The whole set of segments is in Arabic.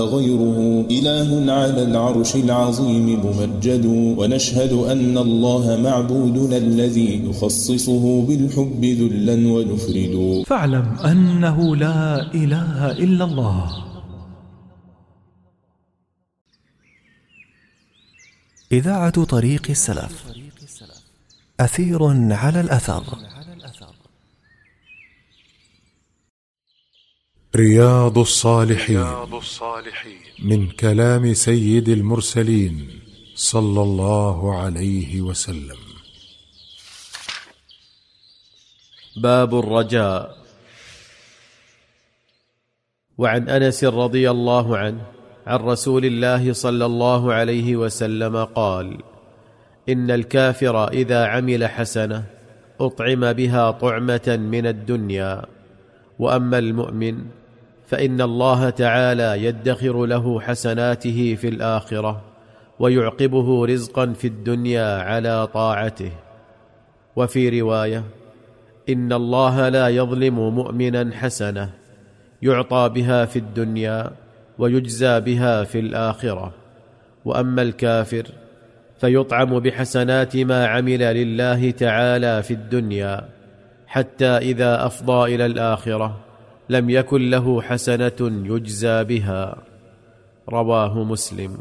غيره إله على العرش العظيم ممجد، ونشهد أن الله معبودنا الذي يخصصه بالحب ذلا ونفرد. فاعلم أنه لا إله إلا الله. إذاعة طريق السلف، أثير على الأثر. رياض الصالحين من كلام سيد المرسلين صلى الله عليه وسلم. باب الرجاء. وعن أنس رضي الله عنه عن رسول الله صلى الله عليه وسلم قال: إن الكافر إذا عمل حسنة أطعم بها طعمة من الدنيا، وأما المؤمن فإن الله تعالى يدخر له حسناته في الآخرة ويعقبه رزقا في الدنيا على طاعته. وفي رواية: إن الله لا يظلم مؤمنا حسنة يعطى بها في الدنيا ويجزى بها في الآخرة، وأما الكافر فيطعم بحسنات ما عمل لله تعالى في الدنيا، حتى إذا أفضى إلى الآخرة لم يكن له حسنة يجزى بها. رواه مسلم.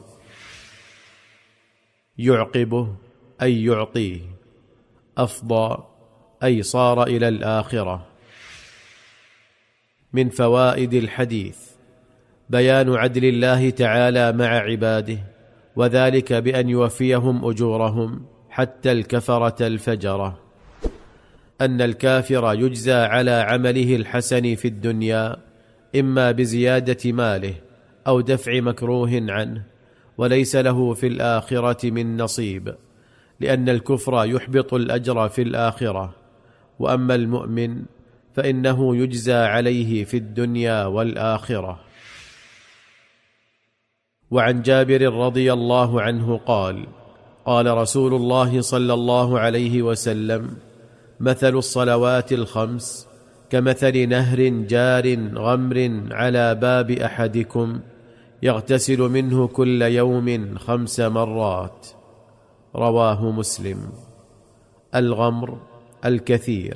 يعقبه أي يعطيه، أفضى أي صار إلى الآخرة. من فوائد الحديث بيان عدل الله تعالى مع عباده، وذلك بأن يوفيهم أجورهم حتى الكفرة الفجرة. أن الكافر يجزى على عمله الحسن في الدنيا إما بزيادة ماله أو دفع مكروه عنه، وليس له في الآخرة من نصيب، لأن الكفر يحبط الأجر في الآخرة. وأما المؤمن فإنه يجزى عليه في الدنيا والآخرة. وعن جابر رضي الله عنه قال: قال رسول الله صلى الله عليه وسلم: مثل الصلوات الخمس كمثل نهر جار غمر على باب أحدكم يغتسل منه كل يوم 5 مرات. رواه مسلم. الغمر الكثير.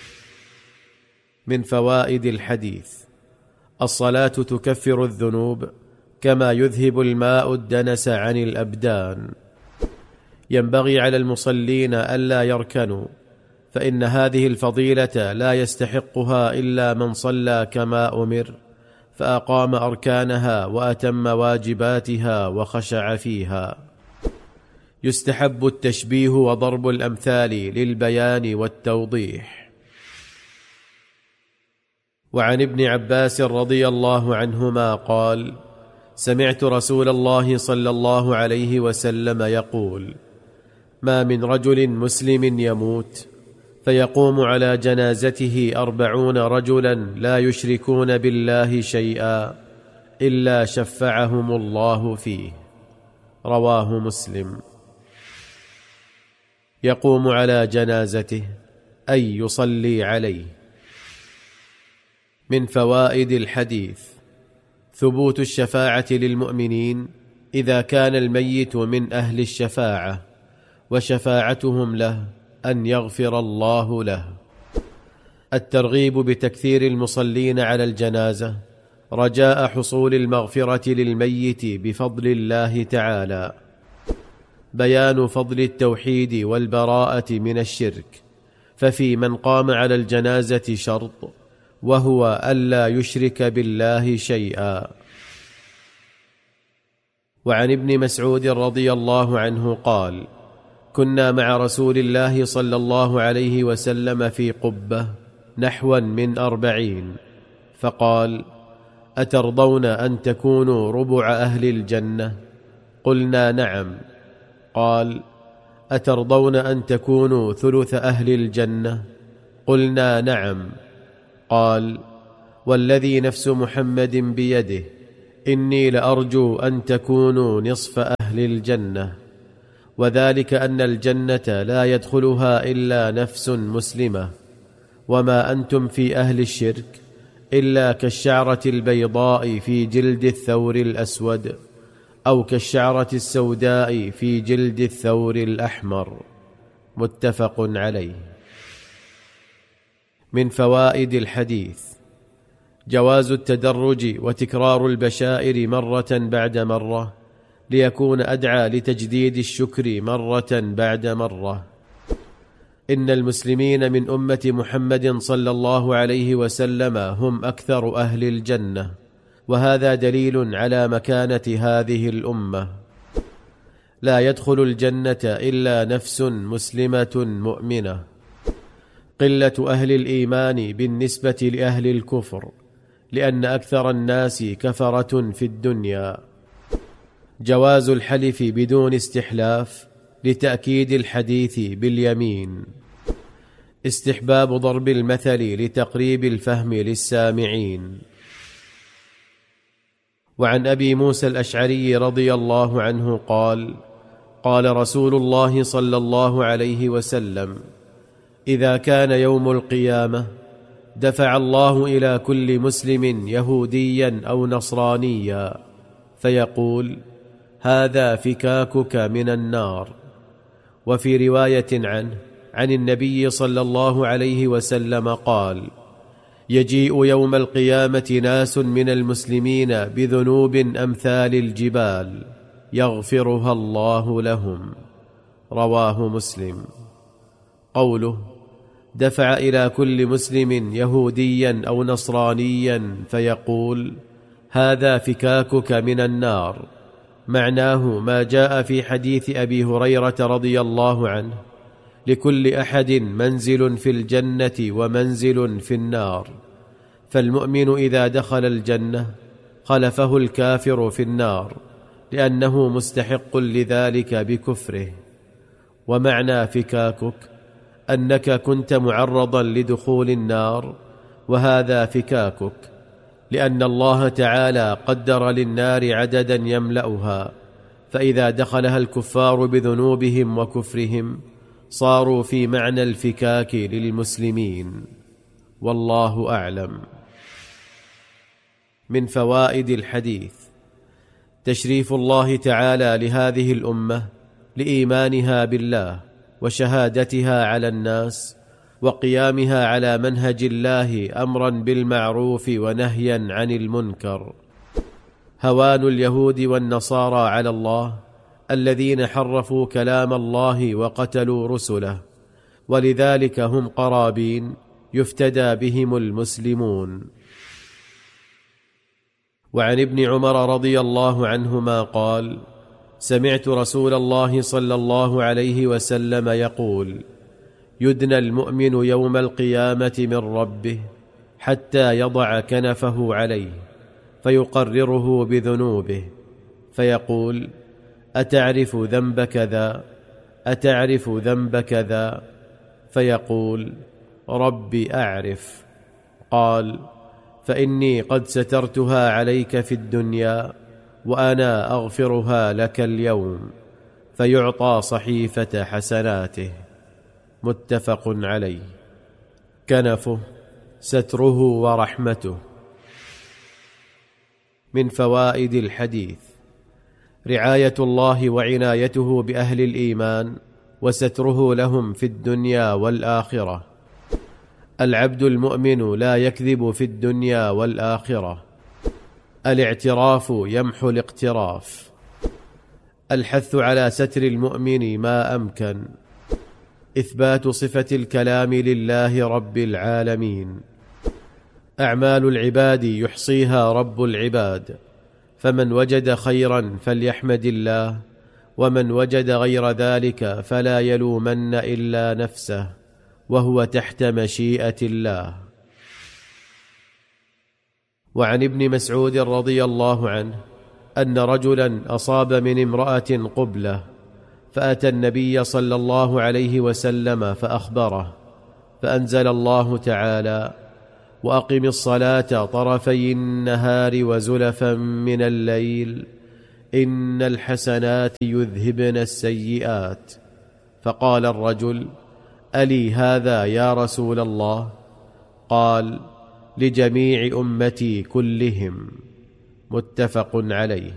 من فوائد الحديث الصلاة تكفر الذنوب كما يذهب الماء الدنس عن الأبدان. ينبغي على المصلين ألا يركنوا، فإن هذه الفضيلة لا يستحقها إلا من صلى كما أمر، فأقام أركانها وأتم واجباتها وخشع فيها. يستحب التشبيه وضرب الأمثال للبيان والتوضيح. وعن ابن عباس رضي الله عنهما قال: سمعت رسول الله صلى الله عليه وسلم يقول: ما من رجل مسلم يموت فيقوم على جنازته 40 رجلا لا يشركون بالله شيئا إلا شفعهم الله فيه. رواه مسلم. يقوم على جنازته أي يصلي عليه. من فوائد الحديث ثبوت الشفاعة للمؤمنين إذا كان الميت من أهل الشفاعة، وشفاعتهم له أن يغفر الله له. الترغيب بتكثير المصلين على الجنازة رجاء حصول المغفرة للميت بفضل الله تعالى. بيان فضل التوحيد والبراءة من الشرك، ففي من قام على الجنازة شرط، وهو ألا يشرك بالله شيئا. وعن ابن مسعود رضي الله عنه قال: كنا مع رسول الله صلى الله عليه وسلم في قبة نحوا من 40، فقال: أترضون أن تكونوا ربع أهل الجنة؟ قلنا: نعم. قال: أترضون أن تكونوا ثلث أهل الجنة؟ قلنا: نعم. قال: والذي نفس محمد بيده إني لأرجو أن تكونوا نصف أهل الجنة، وذلك أن الجنة لا يدخلها إلا نفس مسلمة، وما أنتم في أهل الشرك إلا كالشعرة البيضاء في جلد الثور الأسود، أو كالشعرة السوداء في جلد الثور الأحمر. متفق عليه. من فوائد الحديث: جواز التدرج وتكرار البشائر مرة بعد مرة، ليكون أدعى لتجديد الشكر مرة بعد مرة. إن المسلمين من أمة محمد صلى الله عليه وسلم هم أكثر أهل الجنة، وهذا دليل على مكانة هذه الأمة. لا يدخل الجنة إلا نفس مسلمة مؤمنة. قلة أهل الإيمان بالنسبة لأهل الكفر، لأن أكثر الناس كفرة في الدنيا. جواز الحلف بدون استحلاف لتأكيد الحديث باليمين. استحباب ضرب المثل لتقريب الفهم للسامعين. وعن أبي موسى الأشعري رضي الله عنه قال: قال رسول الله صلى الله عليه وسلم: إذا كان يوم القيامة دفع الله إلى كل مسلم يهوديا أو نصرانيا فيقول: هذا فكاكك من النار. وفي رواية عنه عن النبي صلى الله عليه وسلم قال: يجيء يوم القيامة ناس من المسلمين بذنوب أمثال الجبال يغفرها الله لهم. رواه مسلم. قوله دفع إلى كل مسلم يهوديا أو نصرانيا فيقول: هذا فكاكك من النار، معناه ما جاء في حديث أبي هريرة رضي الله عنه: لكل أحد منزل في الجنة ومنزل في النار، فالمؤمن إذا دخل الجنة خلفه الكافر في النار، لأنه مستحق لذلك بكفره. ومعنى فكاكك أنك كنت معرضا لدخول النار، وهذا فكاكك، لأن الله تعالى قدر للنار عددا يملأها، فإذا دخلها الكفار بذنوبهم وكفرهم صاروا في معنى الفكاك للمسلمين. والله أعلم. من فوائد الحديث: تشريف الله تعالى لهذه الأمة لإيمانها بالله وشهادتها على الناس، وقيامها على منهج الله أمرا بالمعروف ونهيا عن المنكر. هوان اليهود والنصارى على الله الذين حرفوا كلام الله وقتلوا رسله، ولذلك هم قرابين يفتدى بهم المسلمون. وعن ابن عمر رضي الله عنهما قال: سمعت رسول الله صلى الله عليه وسلم يقول: يدنى المؤمن يوم القيامة من ربه حتى يضع كنفه عليه فيقرره بذنوبه، فيقول: أتعرف ذنب كذا؟ أتعرف ذنب كذا؟ فيقول: ربي أعرف. قال: فإني قد سترتها عليك في الدنيا وأنا أغفرها لك اليوم، فيعطى صحيفة حسناته. متفق عليه. كنفه ستره ورحمته. من فوائد الحديث: رعاية الله وعنايته بأهل الإيمان وستره لهم في الدنيا والآخرة. العبد المؤمن لا يكذب في الدنيا والآخرة. الاعتراف يمحو الاقتراف. الحث على ستر المؤمن ما أمكن. إثبات صفة الكلام لله رب العالمين. أعمال العباد يحصيها رب العباد، فمن وجد خيرا فليحمد الله، ومن وجد غير ذلك فلا يلومن إلا نفسه، وهو تحت مشيئة الله. وعن ابن مسعود رضي الله عنه أن رجلا أصاب من امرأة قبلة، فأتى النبي صلى الله عليه وسلم فأخبره، فأنزل الله تعالى: وأقم الصلاة طرفي النهار وزلفا من الليل إن الحسنات يذهبن السيئات. فقال الرجل: ألي هذا يا رسول الله؟ قال: لجميع أمتي كلهم. متفق عليه.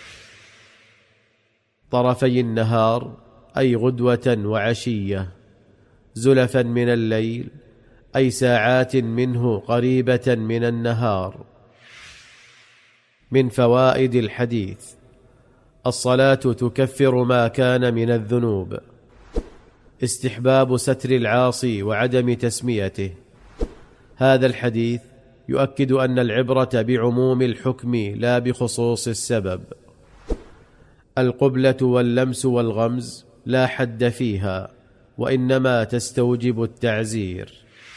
طرفي النهار أي غدوة وعشية، زلفا من الليل أي ساعات منه قريبة من النهار. من فوائد الحديث: الصلاة تكفر ما كان من الذنوب. استحباب ستر العاصي وعدم تسميته. هذا الحديث يؤكد أن العبرة بعموم الحكم لا بخصوص السبب. القبلة واللمس والغمز لا حد فيها، وإنما تستوجب التعزير.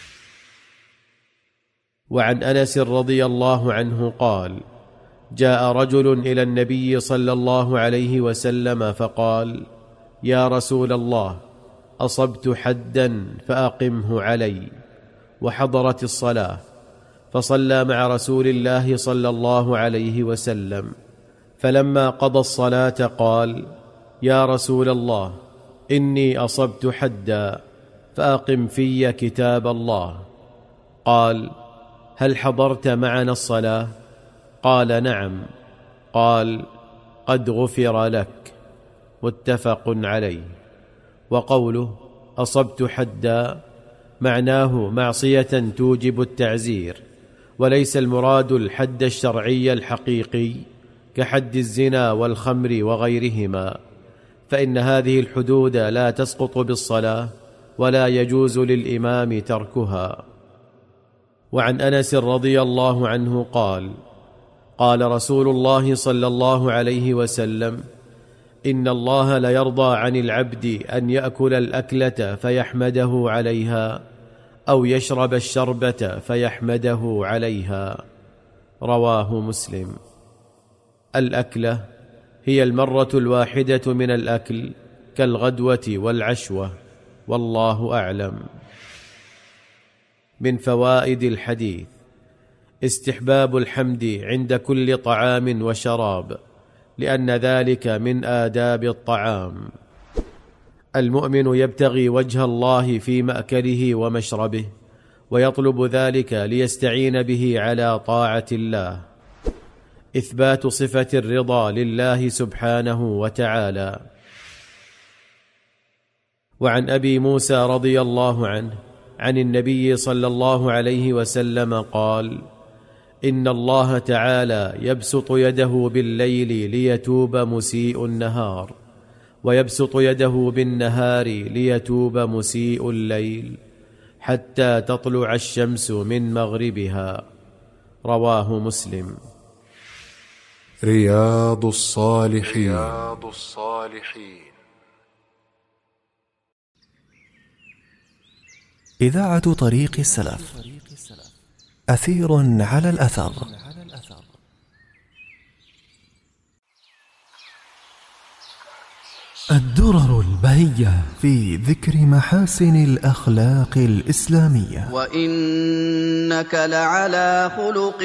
وعن أنس رضي الله عنه قال: جاء رجل إلى النبي صلى الله عليه وسلم فقال: يا رسول الله، أصبت حدا فأقمه علي. وحضرت الصلاة، فصلى مع رسول الله صلى الله عليه وسلم، فلما قضى الصلاة قال: يا رسول الله، إني أصبت حدا فأقم في كتاب الله. قال: هل حضرت معنا الصلاة؟ قال: نعم. قال: قد غفر لك. متفق عليه. وقوله أصبت حدا معناه معصية توجب التعزير، وليس المراد الحد الشرعي الحقيقي كحد الزنا والخمر وغيرهما، فإن هذه الحدود لا تسقط بالصلاة ولا يجوز للإمام تركها. وعن أنس رضي الله عنه قال: قال رسول الله صلى الله عليه وسلم: إن الله ليرضى عن العبد أن يأكل الأكلة فيحمده عليها، أو يشرب الشربة فيحمده عليها. رواه مسلم. الأكلة هي المرة الواحدة من الأكل كالغدوة والعشوة، والله أعلم. من فوائد الحديث: استحباب الحمد عند كل طعام وشراب، لأن ذلك من آداب الطعام. المؤمن يبتغي وجه الله في مأكله ومشربه، ويطلب ذلك ليستعين به على طاعة الله. إثبات صفة الرضا لله سبحانه وتعالى. وعن أبي موسى رضي الله عنه عن النبي صلى الله عليه وسلم قال: إن الله تعالى يبسط يده بالليل ليتوب مسيء النهار، ويبسط يده بالنهار ليتوب مسيء الليل، حتى تطلع الشمس من مغربها. رواه مسلم. رياض الصالحين. إذاعة طريق السلف، أثير على الأثر. الدرر البهية في ذكر محاسن الأخلاق الإسلامية. وإنك لعلى خلق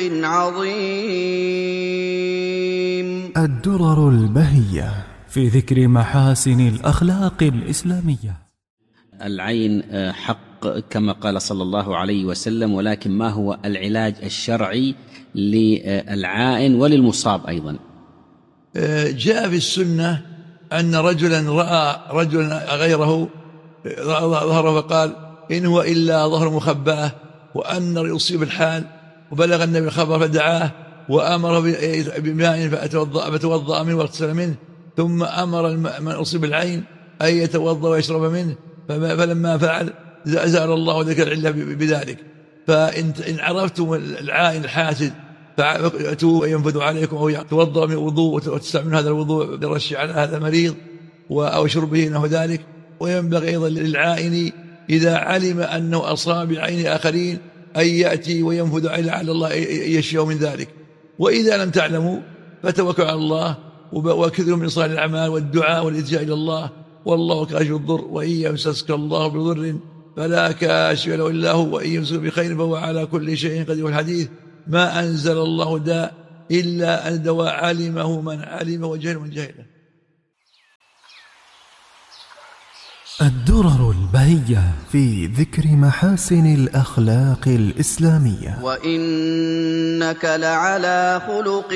عظيم. الدرر البهية في ذكر محاسن الأخلاق الإسلامية. العين حق كما قال صلى الله عليه وسلم، ولكن ما هو العلاج الشرعي للعائن وللمصاب أيضا؟ جاء في السنة أن رجلا رأى رجلا غيره ظهره فقال: إن هو إلا ظهر مخبأة، وأن يصيب الحال، وبلغ النبي الخبر فدعاه وأمره بماء فتوضأ منه واغتسل منه، ثم أمر من أصيب العين أن يتوضأ ويشرب منه، فلما فعل زال الله ذلك العلة بذلك. فإن عرفتم العائن الحاسد فأتوا ينفذ عليكم، أو توضأ من وضوء وتستعمل هذا الوضوء بالرش على هذا المريض أو شربه نحو ذلك. وينبغي أيضا للعائن إذا علم أنه أصاب بعين آخرين أن يأتي وينفذ على الله يشفيه من ذلك. وإذا لم تعلموا فتوكلوا على الله وكثروا من صالح الأعمال والدعاء والالتجاء إلى الله، والله كاشف الضر، وإن يمسسك الله بضر فلا كاشف له إلا هو، وإن يمسك بخير فهو على كل شيء قدير. الحديث: ما أنزل الله داء إلا أن دواء علمه من علم وجهله من جهله. الدرر البهية في ذكر محاسن الأخلاق الإسلامية. وإنك لعلى خلق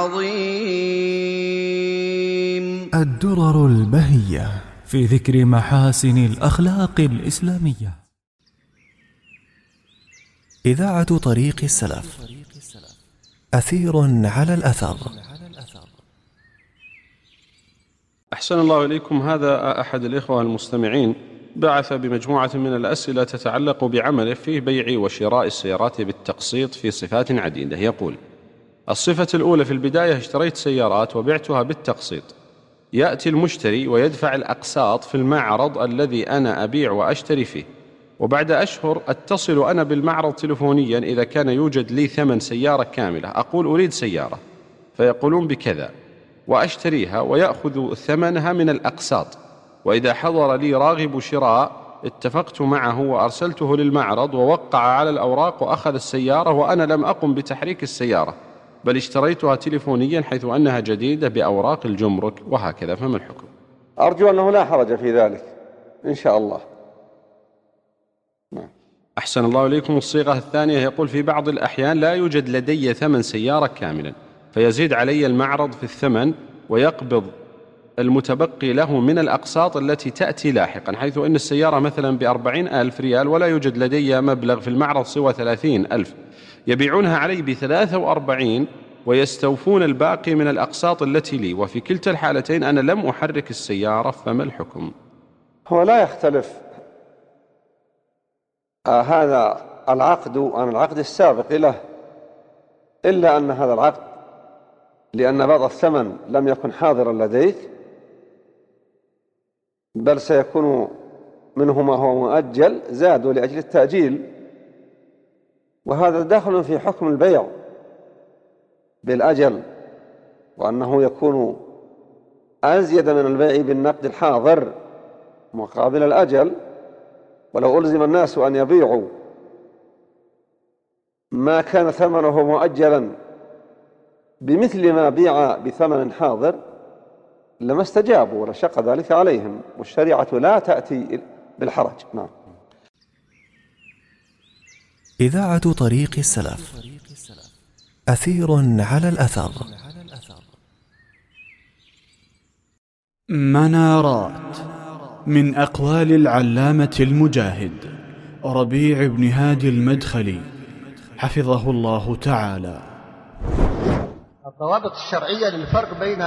عظيم. الدرر البهية في ذكر محاسن الأخلاق الإسلامية. إذاعة طريق السلف، أثير على الأثر. أحسن الله إليكم. هذا أحد الإخوة المستمعين بعث بمجموعة من الأسئلة تتعلق بعمله في بيع وشراء السيارات بالتقسيط في صفات عديدة. يقول: الصفة الأولى: في البداية اشتريت سيارات وبعتها بالتقسيط. يأتي المشتري ويدفع الأقساط في المعرض الذي أنا أبيع وأشتري فيه، وبعد أشهر أتصل أنا بالمعرض تلفونيا إذا كان يوجد لي ثمن سيارة كاملة، أقول أريد سيارة فيقولون بكذا وأشتريها ويأخذ ثمنها من الأقساط، وإذا حضر لي راغب شراء اتفقت معه وأرسلته للمعرض ووقع على الأوراق وأخذ السيارة وأنا لم أقم بتحريك السيارة بل اشتريتها تلفونيا حيث أنها جديدة بأوراق الجمرك وهكذا، فما الحكم؟ أرجو أنه لا حرج في ذلك إن شاء الله. أحسن الله إليكم. الصيغة الثانية: يقول: في بعض الأحيان لا يوجد لدي ثمن سيارة كاملا فيزيد علي المعرض في الثمن ويقبض المتبقي له من الأقساط التي تأتي لاحقا، حيث أن السيارة مثلا ب40,000 ريال ولا يوجد لدي مبلغ في المعرض سوى 30,000، يبيعونها علي ب43 ويستوفون الباقي من الأقساط التي لي، وفي كلتا الحالتين أنا لم أحرك السيارة، فما الحكم؟ هو لا يختلف هذا العقد عن العقد السابق له، إلا أن هذا العقد لأن بعض الثمن لم يكن حاضرا لديك بل سيكون منه ما هو مؤجل زادوا لأجل التأجيل، وهذا داخل في حكم البيع بالأجل، وأنه يكون أزيد من البيع بالنقد الحاضر مقابل الأجل. ولو ألزم الناس أن يبيعوا ما كان ثمنه مؤجلا بمثل ما بيع بثمن حاضر لما استجابوا ولشق ذلك عليهم، والشريعة لا تأتي بالحرج. نعم. إذاعة طريق السلف، أثير على الأثر. منارات من أقوال العلامة المجاهد ربيع بن هادي المدخلي حفظه الله تعالى. الضوابط الشرعية للفرق بين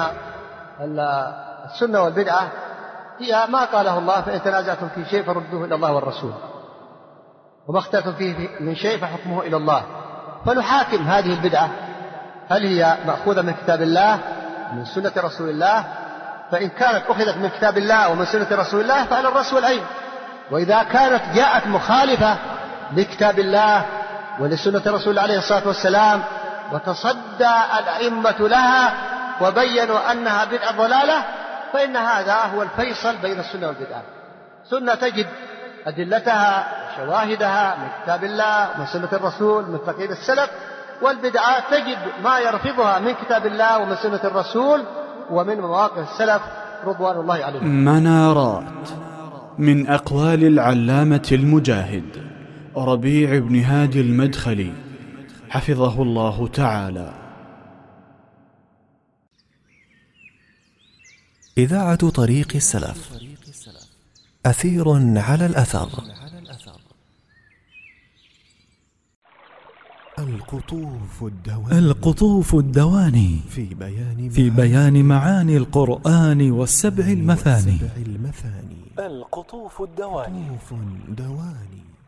السنة والبدعة هي ما قاله الله: فإن تنازعتم في شيء فردوه إلى الله والرسول، وما اختلفتم فيه من شيء فحكمه إلى الله. فنحاكم هذه البدعة هل هي مأخوذة من كتاب الله من سنة رسول الله؟ فإن كانت أخذت من كتاب الله ومن سنة رسول الله فعلى الرأس والعين، وإذا كانت جاءت مخالفة لكتاب الله ولسنة رسول الله عليه الصلاة والسلام وتصدى الأئمة لها وبينوا أنها بدعة ضلالة، فإن هذا هو الفيصل بين السنة والبدعة. سنة تجد أدلتها وشواهدها من كتاب الله ومن سنة الرسول من تقليد السلف، والبدعة تجد ما يرفضها من كتاب الله ومن سنة الرسول ومن مواقف السلف رضوان الله عليهم. منارات من أقوال العلامة المجاهد ربيع بن هادي المدخلي حفظه الله تعالى. إذاعة طريق السلف، أثير على الأثر. القطوف الدواني في بيان معاني القرآن والسبع المثاني. القطوف الدواني.